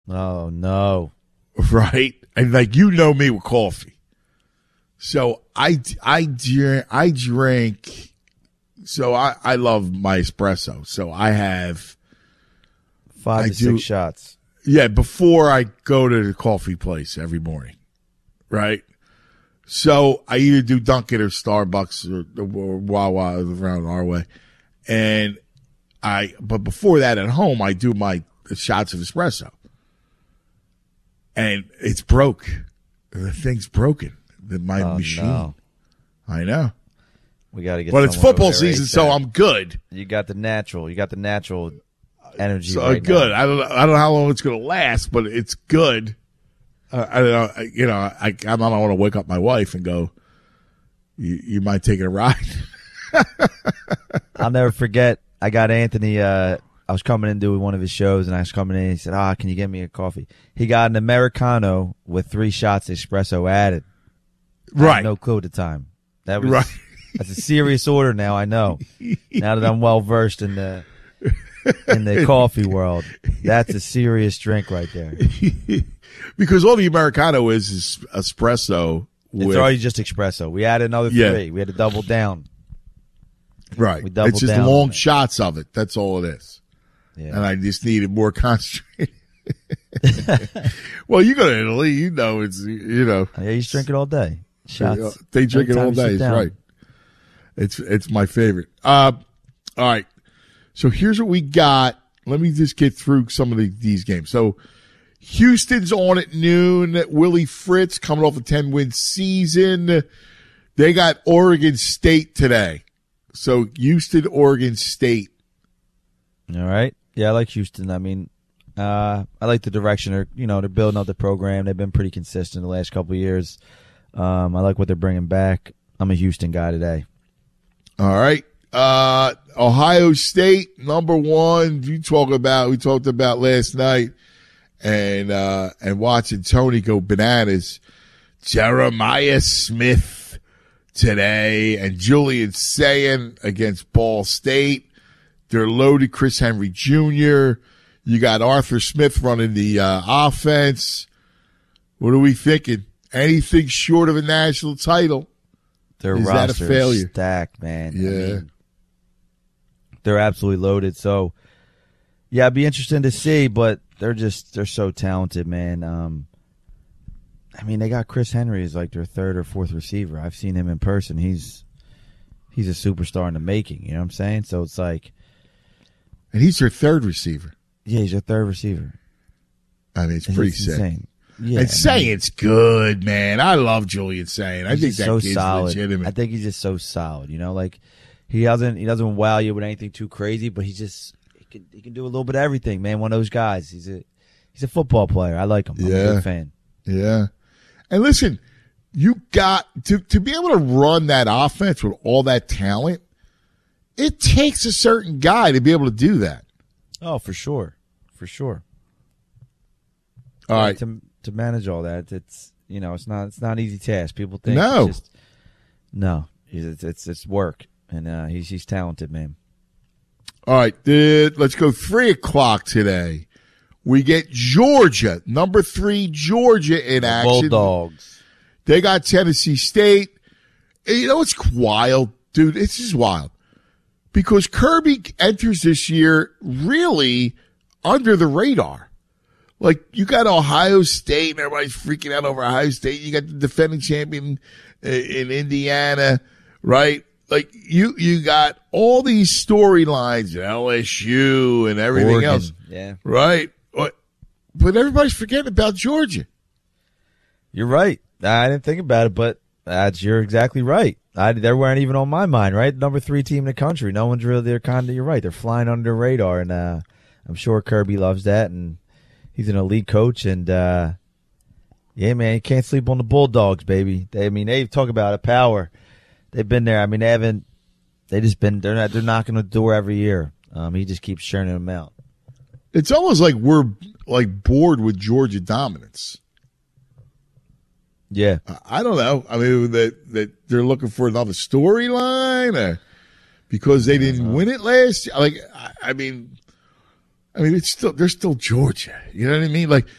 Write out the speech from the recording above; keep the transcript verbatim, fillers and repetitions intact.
Oh, no. Right? And like, you know me with coffee. So I, I drink, I drink, so I, I love my espresso. So I have Five I to do, six shots. Yeah, before I go to the coffee place every morning. Right? So I either do Dunkin' or Starbucks or, or Wawa around our way. And I, but before that at home, I do my shots of espresso. And it's broke. The thing's broken. The, my Oh, machine. no. I know. We got to get But it's someone football over there season, ASAP. so I'm good. You got the natural. You got the natural energy So right good. now. I don't. I don't know how long it's going to last, but it's good. Uh, I don't know. You know, I I don't want to wake up my wife and go, "You, you mind taking a ride?" I'll never forget. I got Anthony. Uh, I was coming in to do one of his shows, and I was coming in. He said, "Ah, can you get me a coffee?" He got an Americano with three shots of espresso added. I had Right. no clue at the time. That was Right. That's a serious order. Now I know. Now that I'm well versed in the in the coffee world, that's a serious drink right there. Because all the Americano is is espresso. It's With, already just espresso. We added another Yeah. three. We had to double down. right. we doubled It's just down long on it. shots of it. That's all it is. Yeah. And I just needed more concentrated. Well, you go to Italy, you know it's you know Yeah, you just drink it all day. Shots. they drink it Anytime all you sit day. It's down. right. It's it's my favorite. Uh, all right. So here's what we got. Let me just get through some of the, these games. So Houston's on at noon. Willie Fritz coming off a ten win season. They got Oregon State today. So Houston, Oregon State. All right. Yeah, I like Houston. I mean, uh, I like the direction they're, you know, they're building up the program. They've been pretty consistent the last couple of years. Um, I like what they're bringing back. I'm a Houston guy today. All right. Uh, Ohio State, number one. You talk about, we talked about last night and, uh, and watching Tony go bananas. Jeremiah Smith today and Julian Sayin against Ball State. They're loaded. Chris Henry Junior You got Arthur Smith running the, uh, offense. What are we thinking? Anything short of a national title. Their Is that a roster failure? is stacked, man. Yeah. I mean, they're absolutely loaded. So, yeah, it'd be interesting to see, but they're just they're so talented, man. Um, I mean, they got Chris Henry as like their third or fourth receiver. I've seen him in person. He's he's a superstar in the making. You know what I'm saying? So it's like, And he's their third receiver. yeah, he's your third receiver. I mean, it's It's pretty sick. insane. Yeah, And I saying mean, it's good, man. I love Julian saying. I he's think just that so kid's solid. legitimate. I think he's just so solid. You know, like he doesn't he doesn't wow you with anything too crazy, but he just he can he can do a little bit of everything, man. One of those guys. He's a he's a football player. I like him. I'm Yeah. a big fan. Yeah. And listen, you got to to be able to run that offense with all that talent. It takes a certain guy to be able to do that. Oh, for sure, for sure. All right. To to manage all that, it's you know it's not it's not an easy task. People think No. it's just, no, it's it's it's work, and uh, he's he's talented, man. All right. Dude, let's go three o'clock today. We get Georgia, number three Georgia in action. Bulldogs. They got Tennessee State. And you know what's wild, dude? It's just wild. Because Kirby enters this year really under the radar. Like, you got Ohio State, and everybody's freaking out over Ohio State. You got the defending champion uh, in Indiana, right? Like, you you got all these storylines, L S U and everything Oregon, else, yeah. right? But, but everybody's forgetting about Georgia. You're right. I didn't think about it, but that's you're exactly right. I, they weren't even on my mind, right? Number three team in the country. No one's really. They're kind of. You're right. They're flying under the radar, and uh, I'm sure Kirby loves that, and he's an elite coach. And uh, yeah, man, you can't sleep on the Bulldogs, baby. They, I mean, they talk about a power. They've been there. I mean, they haven't. They just been. They're not. They're knocking the door every year. Um, he just keeps churning them out. It's almost like we're like bored with Georgia dominance. Yeah. I don't know. I mean, that that they're looking for another storyline, or because they didn't win it last year. Like, I, I mean, I mean, it's still they're still Georgia. You know what I mean? Like,